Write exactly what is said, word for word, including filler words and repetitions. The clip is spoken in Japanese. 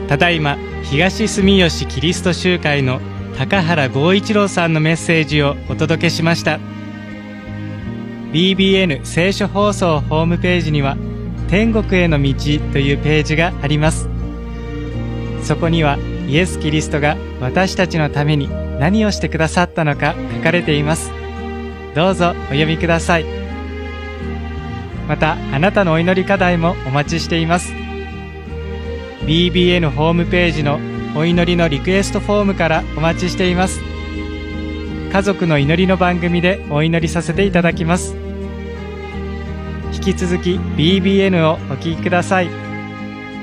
ただいま東住吉キリスト集会の高原剛一郎さんのメッセージをお届けしました。 ビービーエヌ 聖書放送ホームページには天国への道というページがあります。そこにはイエス・キリストが私たちのために何をしてくださったのか書かれています。どうぞお読みください。またあなたのお祈り課題もお待ちしています。 ビービーエヌ ホームページのお祈りのリクエストフォームからお待ちしています。家族の祈りの番組でお祈りさせていただきます。引き続き ビービーエヌ をお聞きください。